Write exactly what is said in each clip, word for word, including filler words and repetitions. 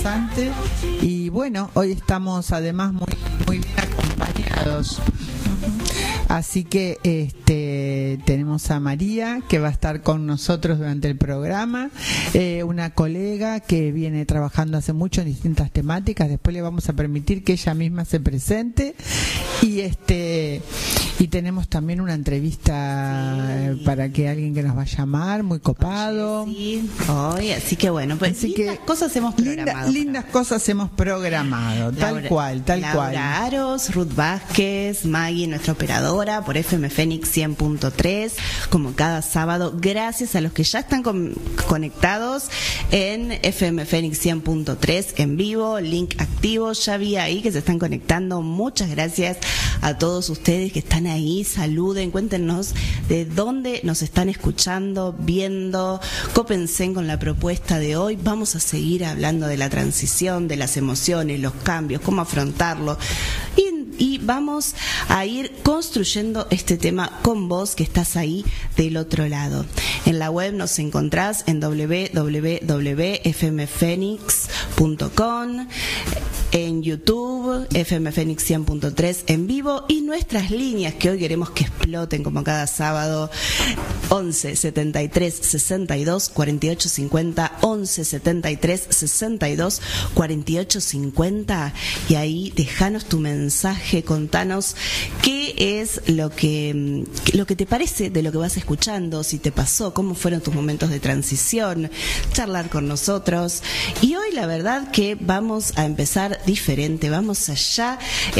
interesante. Y bueno, hoy estamos además muy, muy bien acompañados. Así que este, tenemos a María, que va a estar con nosotros durante el programa, eh, una colega que viene trabajando hace mucho en distintas temáticas. Después le vamos a permitir que ella misma se presente. Y este y tenemos también una entrevista sí. para que alguien que nos va a llamar, muy copado. Sí, hoy, así que bueno, pues así lindas que, cosas hemos programado. Linda, lindas cosas hemos programado, tal Laura, cual, tal Laura cual. Laura Aros, Ruth Vázquez, Maggie, nuestra operadora, por F M Fénix cien punto tres, como cada sábado. Gracias a los que ya están con, conectados en F M Fénix cien punto tres en vivo, link activo. Ya vi ahí que se están conectando. Muchas gracias a todos ustedes que están ahí. Saluden, cuéntenos de dónde nos están escuchando, viendo. Cópense con la propuesta de hoy. Vamos a seguir hablando de la transición, de las emociones, los cambios, cómo afrontarlo. Y Y vamos a ir construyendo este tema con vos que estás ahí del otro lado. En la web nos encontrás en doble u doble u doble u punto f m fénix punto com, en YouTube, F M Fénix cien punto tres en vivo, y nuestras líneas que hoy queremos que exploten como cada sábado: once setenta y tres sesenta y dos cuarenta y ocho cincuenta, once setenta y tres sesenta y dos cuarenta y ocho cincuenta, y ahí dejanos tu mensaje, contanos qué es lo que lo que te parece de lo que vas escuchando, si te pasó, cómo fueron tus momentos de transición, charlar con nosotros. Y hoy la verdad que vamos a empezar diferente, vamos allá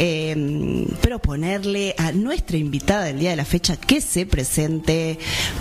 eh, proponerle a nuestra invitada del día de la fecha que se presente,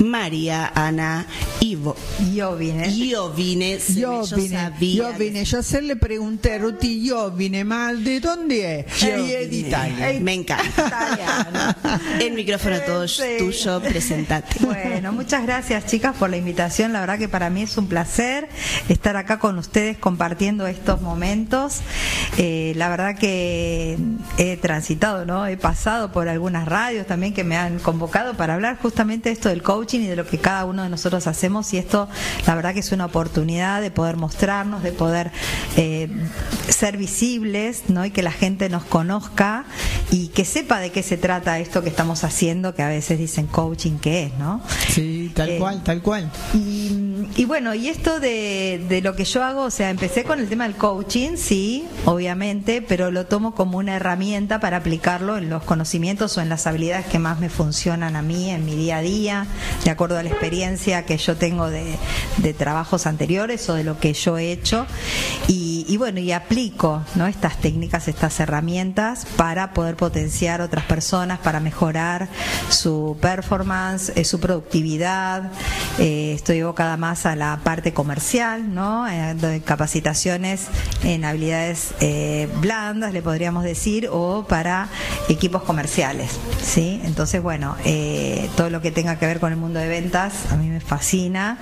María Ana Ivo Iovine. Iovine, yo yo vine, sabía. yo vine, yo ayer le pregunté, Ruti, yo vine mal, ¿de dónde es? Yo Y es de Italia. Me encanta. El micrófono todo Sí. tuyo, presentate. Bueno, muchas gracias, chicas, por la invitación. La verdad que para mí es un placer estar acá con ustedes compartiendo estos momentos. Eh, la verdad que he transitado, ¿no? He pasado por algunas radios también que me han convocado para hablar justamente de esto del coaching y de lo que cada uno de nosotros hacemos, y esto la verdad que es una oportunidad de poder mostrarnos, de poder eh, ser visibles, ¿no? Y que la gente nos conozca y que sepa de qué se trata esto que estamos haciendo, que a veces dicen coaching, ¿qué es, no? Sí, tal Eh, cual, tal cual. Y, y bueno, y esto de, de lo que yo hago, o sea, empecé con el tema del coaching, sí, obviamente, pero lo tomo como una herramienta para aplicarlo en los conocimientos o en las habilidades que más me funcionan a mí en mi día a día, de acuerdo a la experiencia que yo tengo de, de trabajos anteriores o de lo que yo he hecho. Y, y bueno, y aplico, ¿no? Estas técnicas, estas herramientas para poder potenciar otras personas, para mejorar su performance, eh, su productividad. Eh, estoy evocada más a la parte comercial, ¿no? Eh, de capacitaciones en habilidades eh, blandas, le podríamos decir, o para equipos comerciales, ¿sí? Entonces, bueno, eh, todo lo que tenga que ver con el mundo de ventas a mí me fascina.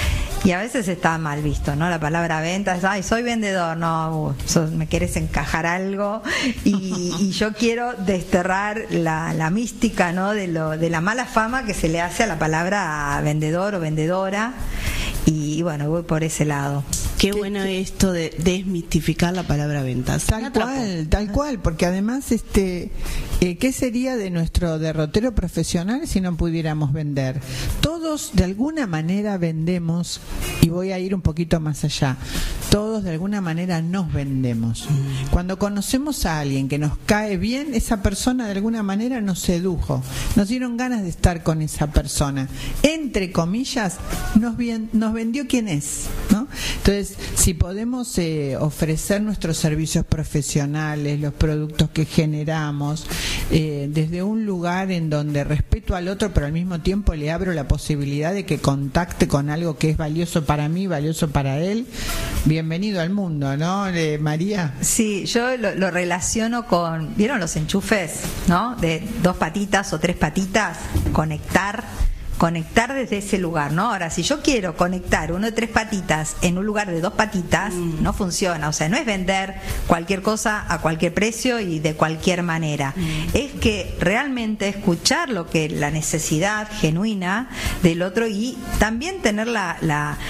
Y a veces está mal visto, ¿no? La palabra ventas, ay, soy vendedor, no, uh, sos, me quieres encajar algo, y, y yo quiero desterrar la, la mística, ¿no? De lo, de la mala fama que se le hace a la palabra vendedor o vendedora, y, y bueno, voy por ese lado. Qué bueno esto de desmitificar la palabra ventas. Tal cual, tal cual, porque además, este, eh, ¿qué sería de nuestro derrotero profesional si no pudiéramos vender? Todos de alguna manera vendemos, y voy a ir un poquito más allá. Todos de alguna manera nos vendemos. Cuando conocemos a alguien que nos cae bien, esa persona de alguna manera nos sedujo, nos dieron ganas de estar con esa persona. Entre comillas, nos, bien, nos vendió quién es, ¿no? Entonces, si podemos eh, ofrecer nuestros servicios profesionales, los productos que generamos, eh, desde un lugar en donde respeto al otro, pero al mismo tiempo le abro la posibilidad de que contacte con algo que es valioso para mí, valioso para él, bienvenido al mundo, ¿no, eh, María? Sí, yo lo, lo relaciono con, ¿vieron los enchufes, no? De dos patitas o tres patitas, conectar. Conectar desde ese lugar, ¿no? Ahora, si yo quiero conectar uno de tres patitas en un lugar de dos patitas, mm. no funciona. O sea, no es vender cualquier cosa a cualquier precio y de cualquier manera. Mm. Es que realmente escuchar lo que la necesidad genuina del otro, y también tener la, la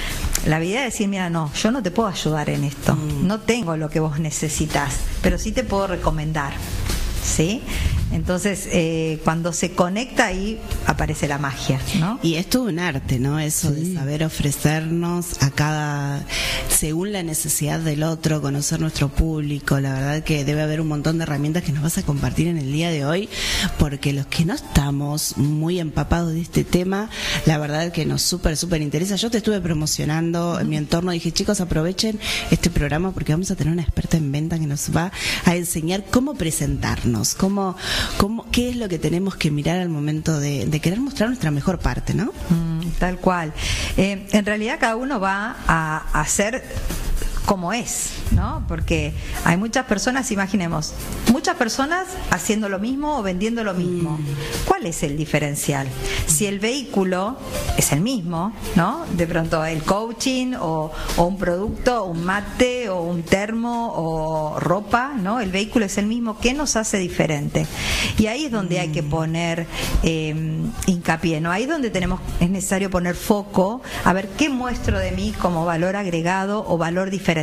la idea es decir, mira, no, yo no te puedo ayudar en esto, mm. no tengo lo que vos necesitas, pero sí te puedo recomendar, ¿sí? Entonces, eh, cuando se conecta ahí aparece la magia, ¿no? Y es todo un arte, ¿no? Eso sí. de saber ofrecernos a cada, según la necesidad del otro, conocer nuestro público. La verdad que debe haber un montón de herramientas que nos vas a compartir en el día de hoy, porque los que no estamos muy empapados de este tema, la verdad que nos súper, súper interesa. Yo te estuve promocionando en mi entorno, dije, chicos, aprovechen este programa porque vamos a tener una experta en venta que nos va a enseñar cómo presentarnos, cómo... ¿Cómo, ¿Qué es lo que tenemos que mirar al momento de, de querer mostrar nuestra mejor parte, ¿no? Mm, tal cual. Eh, en realidad cada uno va a hacer como es, ¿no? Porque hay muchas personas, imaginemos, muchas personas haciendo lo mismo o vendiendo lo mismo. ¿Cuál es el diferencial? Si el vehículo es el mismo, ¿no? De pronto el coaching o, o un producto, un mate o un termo o ropa, ¿no? El vehículo es el mismo. ¿Qué nos hace diferente? Y ahí es donde hay que poner eh, hincapié, ¿no? Ahí es donde tenemos, es necesario poner foco a ver qué muestro de mí como valor agregado o valor diferencial.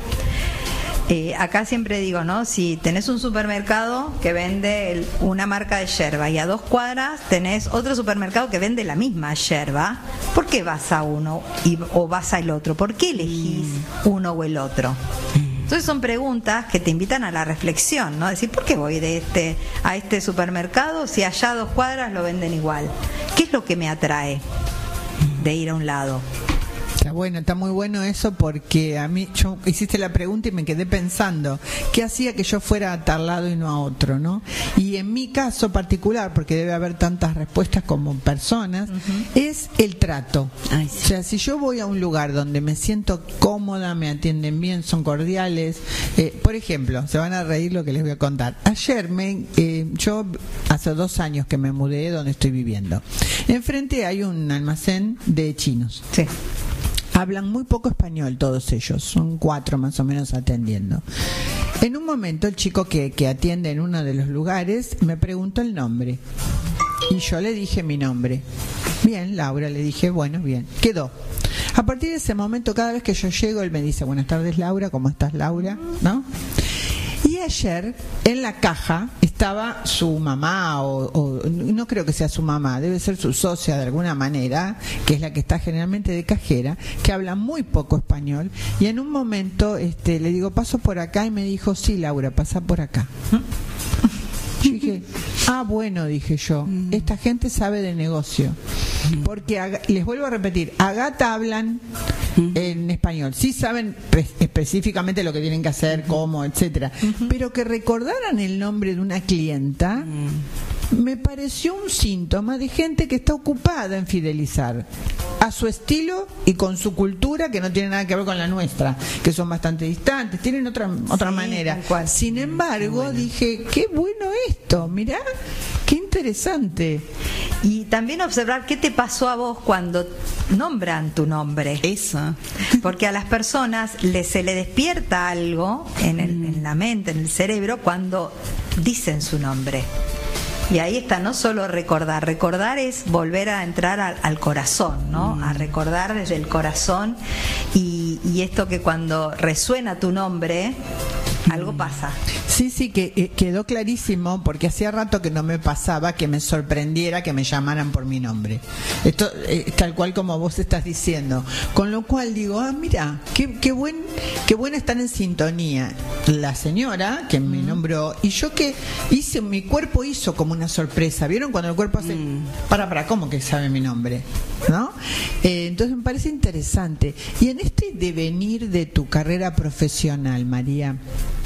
Eh, acá siempre digo, ¿no? Si tenés un supermercado que vende el, una marca de yerba y a dos cuadras tenés otro supermercado que vende la misma yerba, ¿por qué vas a uno y, o vas al otro? ¿Por qué elegís uno o el otro? Entonces son preguntas que te invitan a la reflexión, ¿no? Decir, ¿por qué voy de este a este supermercado si allá a dos cuadras lo venden igual? ¿Qué es lo que me atrae de ir a un lado? Está bueno, está muy bueno eso, porque a mí, yo hiciste la pregunta y me quedé pensando qué hacía que yo fuera a tal lado y no a otro, ¿no? Y en mi caso particular, porque debe haber tantas respuestas como personas, uh-huh. es el trato. Ay, sí. O sea, si yo voy a un lugar donde me siento cómoda, me atienden bien, son cordiales, eh, por ejemplo, se van a reír lo que les voy a contar. Ayer me, eh, yo hace dos años que me mudé donde estoy viviendo. Enfrente hay un almacén de chinos. Sí. Hablan muy poco español todos ellos, son cuatro más o menos atendiendo. En un momento el chico que, que atiende en uno de los lugares me preguntó el nombre y yo le dije mi nombre. Bien, Laura, le dije, bueno, bien, quedó. A partir de ese momento, cada vez que yo llego, él me dice, buenas tardes, Laura, ¿cómo estás, Laura? ¿No? Y ayer en la caja estaba su mamá, o, o no creo que sea su mamá, debe ser su socia de alguna manera, que es la que está generalmente de cajera, que habla muy poco español, y en un momento este, le digo, paso por acá, y me dijo, sí, Laura, pasa por acá. Yo dije, ah, bueno, dije yo, esta gente sabe de negocio. Porque, les vuelvo a repetir, a Gata hablan en español. Sí saben pre- específicamente lo que tienen que hacer, cómo, etcétera. Pero que recordaran el nombre de una clienta me pareció un síntoma de gente que está ocupada en fidelizar a su estilo y con su cultura, que no tiene nada que ver con la nuestra, que son bastante distantes, tienen otra otra sí, manera. Sin embargo, bueno. dije, qué bueno esto, mirá, qué interesante. Y también observar qué te pasó a vos cuando nombran tu nombre. Eso. Porque a las personas le, se le despierta algo en, el, en la mente, en el cerebro, cuando dicen su nombre. Y ahí está, no solo recordar, recordar es volver a entrar al, al corazón, ¿no? Mm. A recordar desde el corazón, y, y esto que cuando resuena tu nombre, algo pasa. Sí, sí, que eh, quedó clarísimo, porque hacía rato que no me pasaba que me sorprendiera que me llamaran por mi nombre. Esto eh, tal cual como vos estás diciendo. Con lo cual digo, ah, mira, qué, qué, buen, qué bueno estar en sintonía. La señora que me nombró, y yo que hice, mi cuerpo hizo como una sorpresa. ¿Vieron cuando el cuerpo hace, mm. para, para, cómo que sabe mi nombre? ¿No? Eh, entonces me parece interesante. Y en este devenir de tu carrera profesional, María,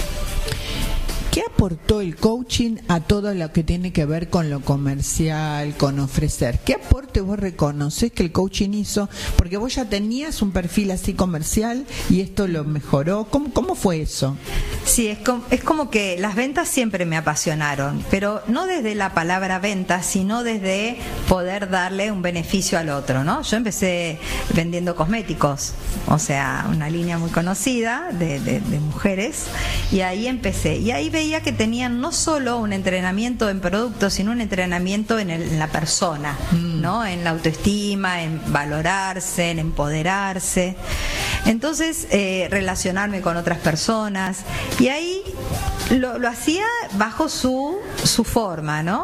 ¿qué aportó el coaching a todo lo que tiene que ver con lo comercial, con ofrecer? ¿Qué aporte vos reconoces que el coaching hizo? Porque vos ya tenías un perfil así comercial y esto lo mejoró. ¿Cómo, cómo fue eso? Sí, es como, es como que las ventas siempre me apasionaron, pero no desde la palabra venta, sino desde poder darle un beneficio al otro, ¿no? Yo empecé vendiendo cosméticos, o sea, una línea muy conocida de, de, de mujeres, y ahí empecé. Y ahí veía que tenían no solo un entrenamiento en productos, sino un entrenamiento en, el, en la persona, mm. ¿no? ¿no? En la autoestima, en valorarse, en empoderarse. Entonces, eh, relacionarme con otras personas. Y ahí lo, lo hacía bajo su, su forma, ¿no?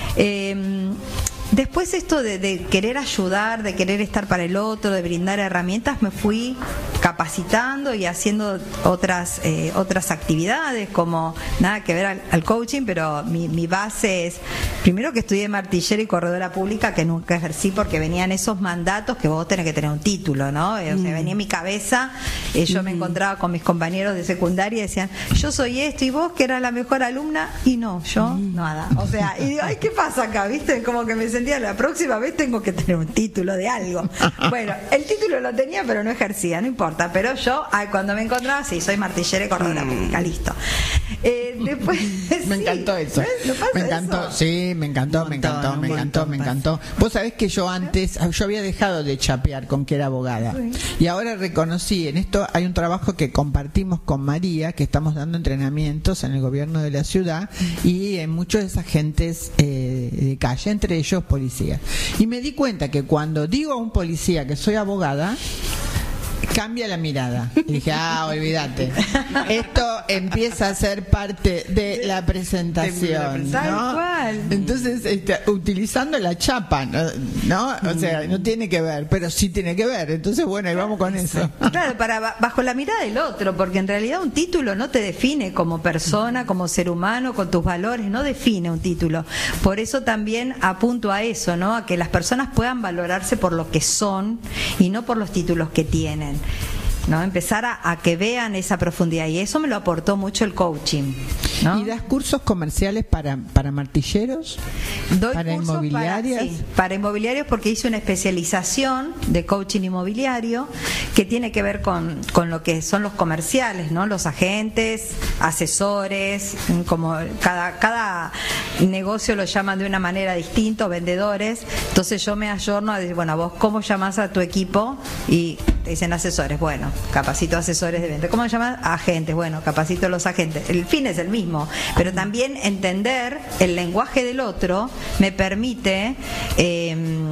Eh, Después esto de, de querer ayudar, de querer estar para el otro, de brindar herramientas, me fui capacitando y haciendo otras eh, otras actividades, como nada que ver al, al coaching, pero mi, mi base es, primero que estudié martillera y corredora pública, que nunca ejercí porque venían esos mandatos que vos tenés que tener un título, ¿no? O sea, venía en mi cabeza, eh, yo me encontraba con mis compañeros de secundaria y decían, yo soy esto, y vos que eras la mejor alumna, y no, yo nada. O sea, y digo, ay, ¿qué pasa acá? ¿Viste? Como que me sentía, la próxima vez tengo que tener un título de algo. Bueno, el título lo tenía, pero no ejercía, no importa. Pero yo, ay, cuando me encontraba, sí, soy martillera y corredora pública, listo. Eh, después, me sí. encantó eso. ¿No pasa me encantó, eso? sí, me encantó, Un me montón, encantó, un me encantó, montón me pasa. encantó. Vos sabés que yo antes, yo había dejado de chapear con que era abogada. Sí. Y ahora reconocí, en esto hay un trabajo que compartimos con María, que estamos dando entrenamientos en el gobierno de la ciudad y en muchos de esos agentes eh, de calle, entre ellos policías. Y me di cuenta que cuando digo a un policía que soy abogada, cambia la mirada. Y dije, ah, olvídate. Esto empieza a ser parte de la presentación, Tal ¿no? cual. Entonces, este, utilizando la chapa, ¿no? ¿no? O sea, no tiene que ver, pero sí tiene que ver. Entonces, bueno, ahí vamos con eso. Claro, para bajo la mirada del otro, porque en realidad un título no te define como persona, como ser humano, con tus valores, no define un título. Por eso también apunto a eso, ¿no? A que las personas puedan valorarse por lo que son y no por los títulos que tienen, ¿no? Empezar a, a que vean esa profundidad, y eso me lo aportó mucho el coaching, ¿no? ¿Y das cursos comerciales para, para martilleros? Doy ¿Para cursos inmobiliarias? Para, sí, para inmobiliarios, porque hice una especialización de coaching inmobiliario que tiene que ver con, con lo que son los comerciales, ¿no? Los agentes, asesores, como cada, cada negocio lo llaman de una manera distinta, vendedores. Entonces yo me ayorno a decir, bueno, vos cómo llamás a tu equipo, y te dicen asesores, bueno, capacito asesores de venta. ¿Cómo se llaman? Agentes, bueno, capacito a los agentes. El fin es el mismo, pero también entender el lenguaje del otro me permite eh,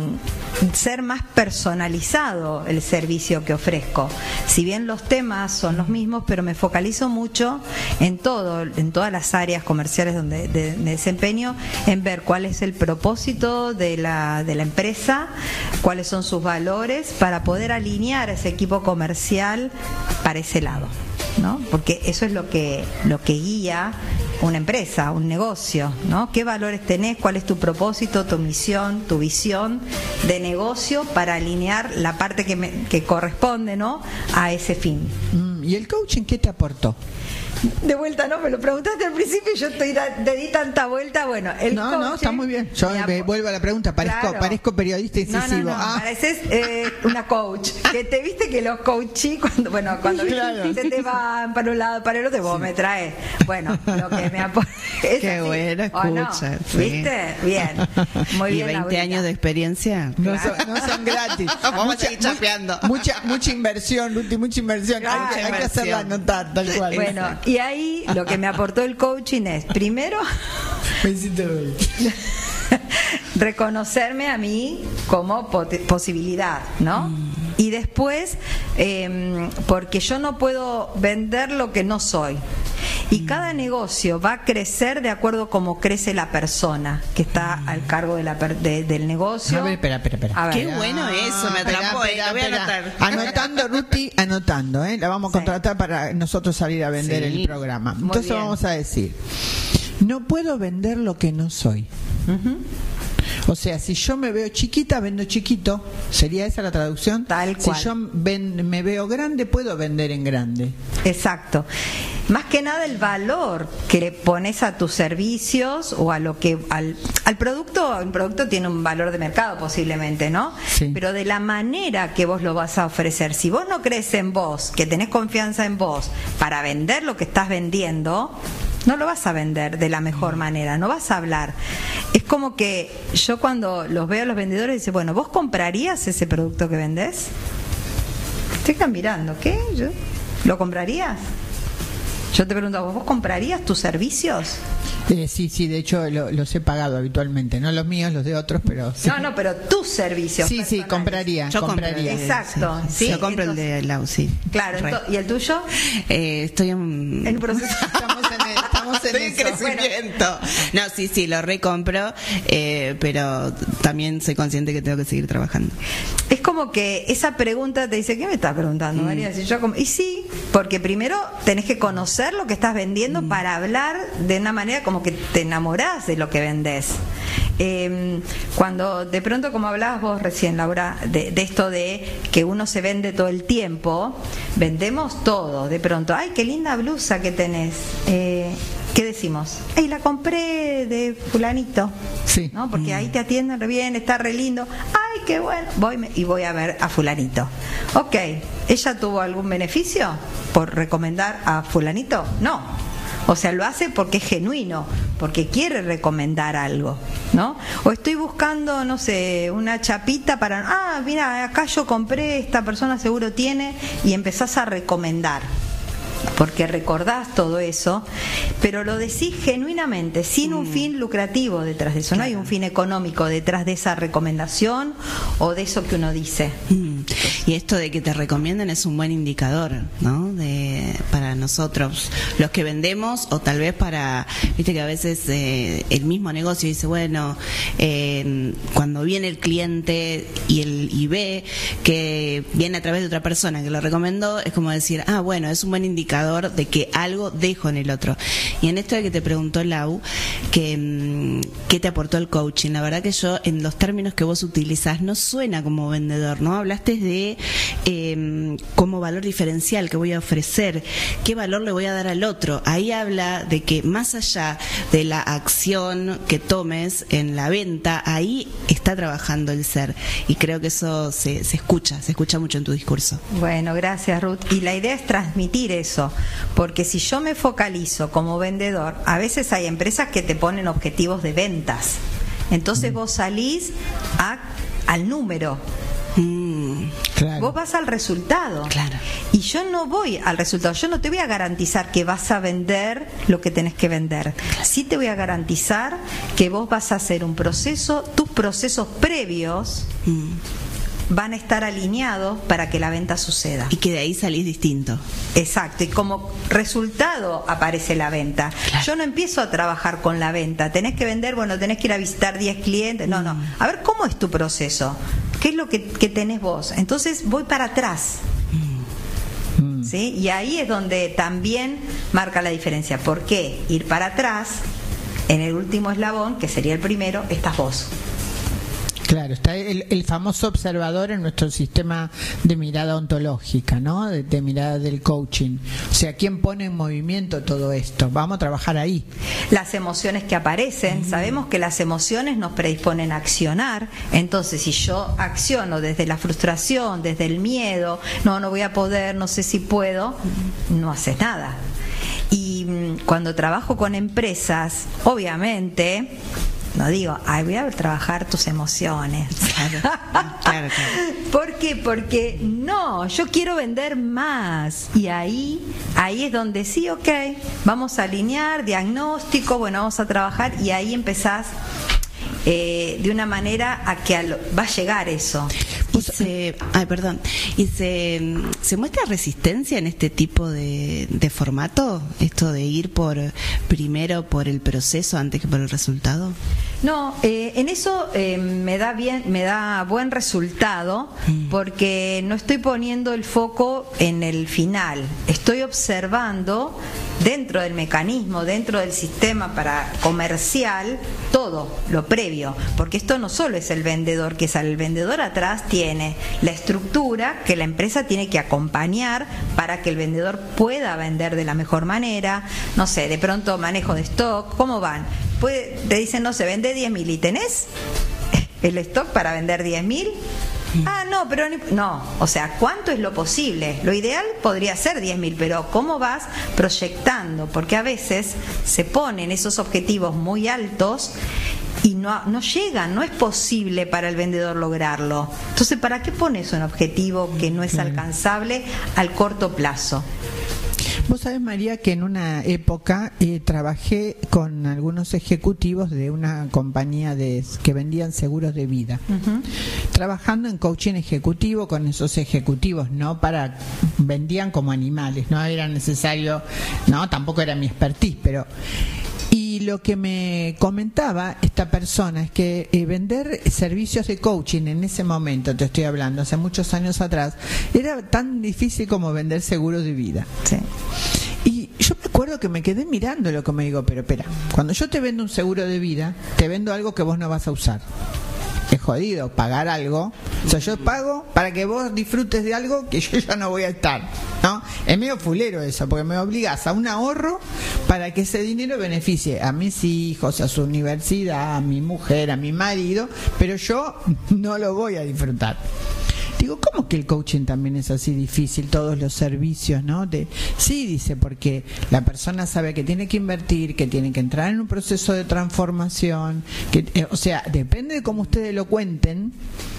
ser más personalizado el servicio que ofrezco. Si bien los temas son los mismos, pero me focalizo mucho en todo, en todas las áreas comerciales donde de, me desempeño, en ver cuál es el propósito de la, de la empresa, cuáles son sus valores, para poder alinear ese equipo comercial para ese lado, ¿no? Porque eso es lo que lo que guía una empresa, un negocio, ¿no? ¿Qué valores tenés? ¿Cuál es tu propósito, tu misión, tu visión de negocio para alinear la parte que, me, que corresponde, ¿no? A ese fin. Mm, ¿Y el coaching qué te aportó? De vuelta, no, me lo preguntaste al principio y yo te, te di tanta vuelta. Bueno, el no, coaching, no, está muy bien. Yo me me vuelvo a la pregunta. Parezco, Claro. parezco periodista incisivo. No, no, no, Ah. pareces eh, una coach. Que te viste que los coachí, cuando, bueno, cuando Claro. se te van para un lado, para el otro, vos me traes. Bueno, lo que me aporta. Qué buena escucha, sí. ¿Viste? Bien. Muy ¿Y bien. veinte Laurita. años de experiencia? No son, no son gratis. Vamos mucha, a seguir chapeando. Mucha, mucha inversión, Luti, mucha inversión. Claro. hay, que, hay que hacerla notar, tal cual. Bueno, y ahí lo que me aportó el coaching es, primero, Me hiciste reír. reconocerme a mí como pot- posibilidad, ¿no? Y después, eh, porque yo no puedo vender lo que no soy. Y cada negocio va a crecer de acuerdo a cómo crece la persona que está al cargo de la per- de- del negocio. A ver, espera, espera, espera. A ver. Qué bueno eso, me atrapó, eh, lo voy a anotar. Anotando, Ruti, anotando, ¿eh? La vamos a Sí. contratar para nosotros salir a vender Sí. el programa. Muy Entonces bien. vamos a decir, no puedo vender lo que no soy. Ujú. O sea, si yo me veo chiquita, vendo chiquito. ¿Sería esa la traducción? Tal Si cual. yo ven- me veo grande, puedo vender en grande. Exacto. Más que nada el valor que le pones a tus servicios o a lo que al, al producto. El producto tiene un valor de mercado posiblemente, ¿no? Sí. Pero de la manera que vos lo vas a ofrecer. Si vos no crees en vos, que tenés confianza en vos para vender lo que estás vendiendo, no lo vas a vender de la mejor manera, no vas a hablar. Es como que yo cuando los veo a los vendedores dice, bueno, ¿vos comprarías ese producto que vendés? Te están mirando, ¿qué? ¿Yo? ¿Lo comprarías? Yo te pregunto, ¿vos comprarías tus servicios? Eh, sí, sí, de hecho lo, los he pagado habitualmente, no los míos, los de otros, pero sí. No, no, pero tus servicios. Sí, sí, compraría. Yo compraría. compraría. Exacto. Sí. ¿sí? Yo compro Entonces, el de Lau, sí. Claro, Re. ento- ¿y el tuyo? Eh, estoy en... En proceso. Estamos en, estamos en Estoy en eso. crecimiento. No, sí, sí, lo recompro, eh, pero también soy consciente que tengo que seguir trabajando. Es como que esa pregunta te dice, ¿qué me estás preguntando, Mm. María? Si yo como- y sí, porque primero tenés que conocer lo que estás vendiendo Mm. para hablar de una manera como que te enamorás de lo que vendés. Eh, cuando de pronto, como hablabas vos recién, Laura, de, de esto de que uno se vende todo el tiempo, vendemos todo. De pronto, ay, qué linda blusa que tenés. Eh, ¿Qué decimos? Ay, la compré de fulanito. Sí. ¿No? Porque ahí te atienden re bien, está re lindo. Ay, qué bueno. Voy me- y voy a ver a fulanito. Ok, ¿ella tuvo algún beneficio por recomendar a fulanito? No. O sea, lo hace porque es genuino, porque quiere recomendar algo, ¿no? O estoy buscando, no sé, una chapita para... Ah, mira, acá yo compré, esta persona seguro tiene, y empezás a recomendar. Porque recordás todo eso, pero lo decís genuinamente, sin un fin lucrativo detrás de eso. No hay un fin económico detrás de esa recomendación o de eso que uno dice. Mm. Y esto de que te recomienden es un buen indicador, ¿no? De, para nosotros, los que vendemos, o tal vez para, viste que a veces eh, el mismo negocio dice, bueno, eh, cuando viene el cliente y, el, y ve que viene a través de otra persona que lo recomendó, es como decir, ah, bueno, es un buen indicador de que algo dejo en el otro. Y en esto de que te preguntó Lau, que mm, ¿qué te aportó el coaching? La verdad que yo, en los términos que vos utilizás, no suena como vendedor, ¿no? Hablaste de eh, como valor diferencial que voy a ofrecer, qué valor le voy a dar al otro. Ahí habla de que más allá de la acción que tomes en la venta, ahí está trabajando el ser. Y creo que eso se, se escucha, se escucha mucho en tu discurso. Bueno, gracias, Ruth. Y la idea es transmitir eso, porque si yo me focalizo como vendedor, a veces hay empresas que te ponen objetivos de ventas. Entonces vos salís a, al número. Mm, Claro. Vos vas al resultado. Claro. Y yo no voy al resultado. Yo no te voy a garantizar que vas a vender lo que tenés que vender. Sí te voy a garantizar que vos vas a hacer un proceso, tus procesos previos mm. van a estar alineados para que la venta suceda. Y que de ahí salís distinto. Exacto, y como resultado aparece la venta. Claro. Yo no empiezo a trabajar con la venta. Tenés que vender, bueno, tenés que ir a visitar diez clientes. No, no. A ver, ¿cómo es tu proceso? ¿Qué es lo que, que tenés vos? Entonces voy para atrás. Mm. ¿Sí? Y ahí es donde también marca la diferencia. ¿Por qué? Ir para atrás, en el último eslabón, que sería el primero, estás vos. Claro, está el, el famoso observador en nuestro sistema de mirada ontológica, ¿no? De, de mirada del coaching. O sea, ¿quién pone en movimiento todo esto? Vamos a trabajar ahí. Las emociones que aparecen, sabemos que las emociones nos predisponen a accionar. Entonces, si yo acciono desde la frustración, desde el miedo, no, no voy a poder, no sé si puedo, no haces nada. Y mm, cuando trabajo con empresas, obviamente, no digo, ay, voy a trabajar tus emociones. Claro, claro, claro. ¿Por qué? Porque no, yo quiero vender más. Y ahí, ahí es donde sí, ok, vamos a alinear, diagnóstico, bueno, vamos a trabajar, y ahí empezás eh, de una manera a que a lo- va a llegar eso. Y se, ay, perdón. ¿Y se, se muestra resistencia en este tipo de, de formato? Esto de ir por primero por el proceso antes que por el resultado. No, eh, en eso eh, me da bien, me da buen resultado, porque no estoy poniendo el foco en el final. Estoy observando dentro del mecanismo, dentro del sistema para comercial, todo lo previo, porque esto no solo es el vendedor, que sale el vendedor atrás, tiene la estructura que la empresa tiene que acompañar para que el vendedor pueda vender de la mejor manera. No sé, de pronto manejo de stock, ¿cómo van? Puede, te dicen, no se vende diez mil, ¿y tenés el stock para vender diez mil? Ah, no, pero ni- no, o sea, ¿cuánto es lo posible? Lo ideal podría ser diez mil, pero ¿cómo vas proyectando? Porque a veces se ponen esos objetivos muy altos y no, no llegan, no es posible para el vendedor lograrlo. Entonces, ¿para qué pones un objetivo que no es alcanzable al corto plazo? Vos sabés, María, que en una época eh, trabajé con algunos ejecutivos de una compañía de que vendían seguros de vida, uh-huh. trabajando en coaching ejecutivo con esos ejecutivos, no para vendían como animales, no era necesario, no, tampoco era mi expertise, pero y lo que me comentaba esta persona es que eh, vender servicios de coaching en ese momento, te estoy hablando, hace muchos años atrás, era tan difícil como vender seguros de vida. Sí. Y yo me acuerdo que me quedé mirando lo que me digo, pero espera, cuando yo te vendo un seguro de vida, te vendo algo que vos no vas a usar. Es jodido pagar algo, o sea, yo pago para que vos disfrutes de algo que yo ya no voy a estar, ¿no? Es medio fulero eso, porque me obligas a un ahorro para que ese dinero beneficie a mis hijos, a su universidad, a mi mujer, a mi marido, pero yo no lo voy a disfrutar. Digo, ¿cómo que el coaching también es así difícil? Todos los servicios, ¿no? De, sí, dice, porque la persona sabe que tiene que invertir, que tiene que entrar en un proceso de transformación, que, eh, o sea, depende de cómo ustedes lo cuenten.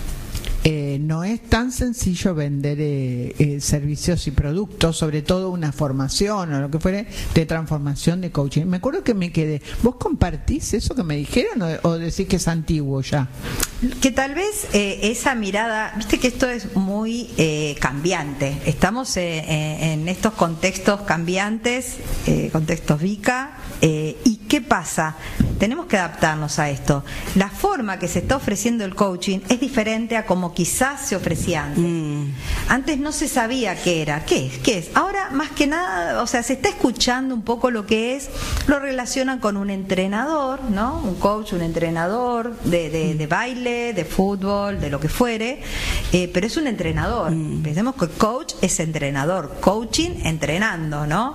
Eh, no es tan sencillo vender eh, eh, servicios y productos, sobre todo una formación o lo que fuere de transformación de coaching. Me acuerdo que me quedé. ¿Vos compartís eso que me dijeron o, o decís que es antiguo ya? Que tal vez eh, esa mirada, viste que esto es muy eh, cambiante. Estamos eh, eh, en estos contextos cambiantes, eh, contextos V I C A, eh, y ¿qué pasa? Tenemos que adaptarnos a esto. La forma que se está ofreciendo el coaching es diferente a como quizás se ofrecía antes. Mm. Antes no se sabía qué era. ¿Qué es? ¿Qué es? Ahora, más que nada, o sea, se está escuchando un poco lo que es, lo relacionan con un entrenador, ¿no? Un coach, un entrenador de, de, de baile, de fútbol, de lo que fuere, eh, pero es un entrenador. Mm. Pensemos que coach es entrenador, coaching entrenando, ¿no?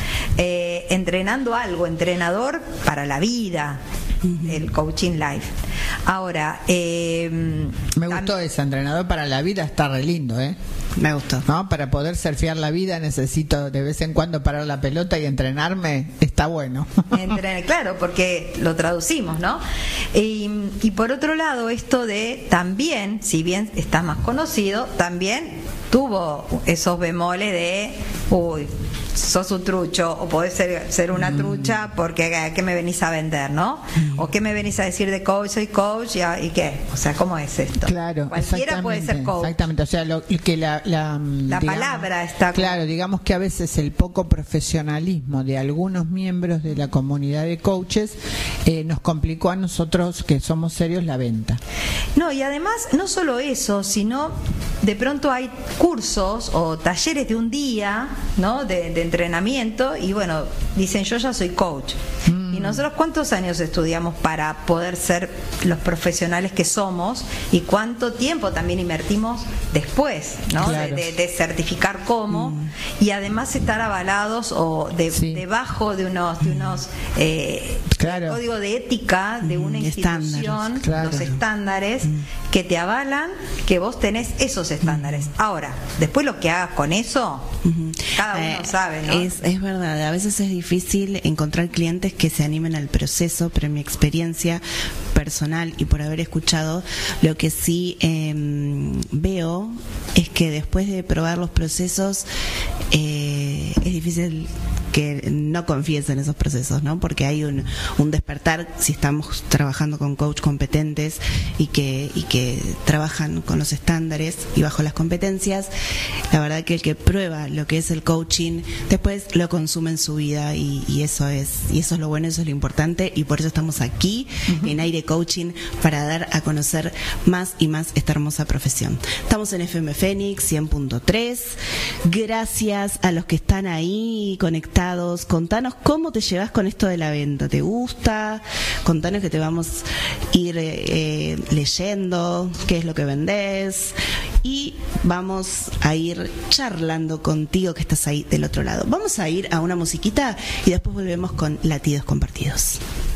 Eh, entrenando algo, entrenador para la vida, uh-huh. el coaching life. Ahora, eh, me gustó tam- ese entrenador para la vida, está re lindo, ¿eh? Me gustó. No, para poder surfear la vida necesito de vez en cuando parar la pelota y entrenarme, está bueno. Entren- claro, porque lo traducimos, ¿no? Y, y por otro lado, esto de también, si bien está más conocido, también tuvo esos bemoles de, uy, sos un trucho, o podés ser, ser una mm. trucha porque ¿qué me venís a vender, no? Mm. O ¿qué me venís a decir de coach? Soy coach, y, ¿y qué? O sea, ¿cómo es esto? Claro, cualquiera puede ser coach. Exactamente, o sea, lo, que la la, la digamos, palabra está claro, digamos que a veces el poco profesionalismo de algunos miembros de la comunidad de coaches eh, nos complicó a nosotros que somos serios la venta. No, y además no solo eso, sino de pronto hay cursos o talleres de un día, ¿no? De, de entrenamiento, y bueno, dicen yo ya soy coach. Mm. Y nosotros cuántos años estudiamos para poder ser los profesionales que somos, y cuánto tiempo también invertimos después, ¿no? Claro. De, de, de certificar cómo, mm. y además estar avalados o de, sí. debajo de unos, de unos eh, claro. código de ética de una mm. institución, claro. los estándares mm. que te avalan que vos tenés esos estándares. Mm. Ahora, después lo que hagas con eso, mm-hmm. cada uno eh, sabe, ¿no? Es, es verdad, a veces es difícil encontrar clientes que se animen al proceso, pero en mi experiencia personal y por haber escuchado, lo que sí eh, veo es que después de probar los procesos eh, es difícil que no confíes en esos procesos, ¿no? Porque hay un, un despertar si estamos trabajando con coach competentes y que y que trabajan con los estándares y bajo las competencias. La verdad que el que prueba lo que es el coaching después lo consume en su vida, y, y eso es y eso es lo bueno, eso es lo importante, y por eso estamos aquí uh-huh. en Aire Coaching, para dar a conocer más y más esta hermosa profesión. Estamos en F M Fénix cien punto tres. Gracias a los que están ahí conectados. Contanos cómo te llevas con esto de la venta. ¿Te gusta? Contanos que te vamos a ir eh, leyendo qué es lo que vendés, y vamos a ir charlando contigo que estás ahí del otro lado. Vamos a ir a una musiquita y después volvemos con Latidos Compartidos.